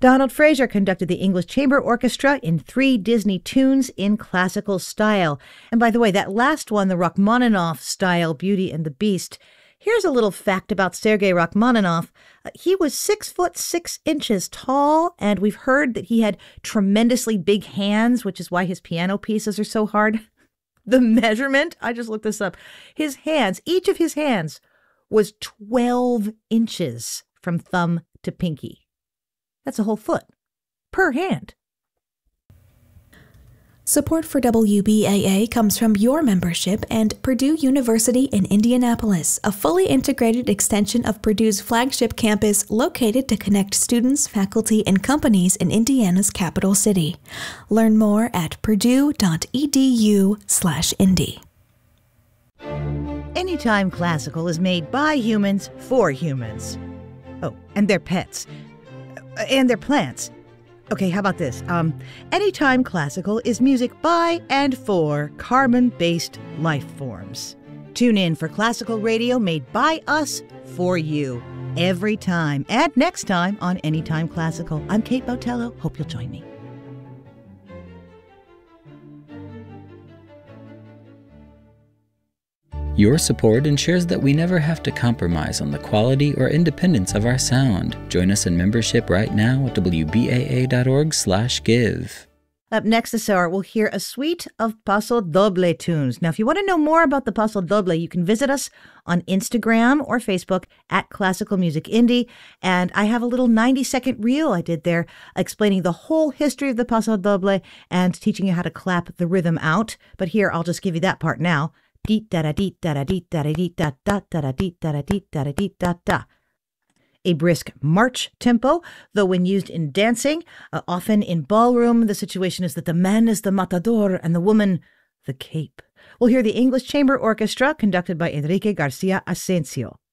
Donald Fraser conducted the English Chamber Orchestra in 3 Disney tunes in classical style. And by the way, that last one, the Rachmaninoff style, Beauty and the Beast, here's a little fact about Sergei Rachmaninoff. He was 6'6" tall, and we've heard that he had tremendously big hands, which is why his piano pieces are so hard. The measurement, I just looked this up, his hands, each of his hands was 12 inches from thumb to pinky. That's a whole foot per hand. Support for WBAA comes from your membership and Purdue University in Indianapolis, a fully integrated extension of Purdue's flagship campus located to connect students, faculty, and companies in Indiana's capital city. Learn more at purdue.edu/Indy. Anytime Classical is made by humans for humans. Oh, and their pets. And their plants. Okay, how about this? Anytime Classical is music by and for carbon-based life forms. Tune in for classical radio made by us for you every time and next time on Anytime Classical. I'm Kate Botello. Hope you'll join me. Your support ensures that we never have to compromise on the quality or independence of our sound. Join us in membership right now at wbaa.org/give. Up next this hour, we'll hear a suite of Paso Doble tunes. Now, if you want to know more about the Paso Doble, you can visit us on Instagram or Facebook at Classical Music Indie. And I have a little 90-second reel I did there explaining the whole history of the Paso Doble and teaching you how to clap the rhythm out. But here, I'll just give you that part now. A brisk march tempo, though when used in dancing, often in ballroom, the situation is that the man is the matador and the woman the cape. We'll hear the English Chamber Orchestra conducted by Enrique Garcia Asensio.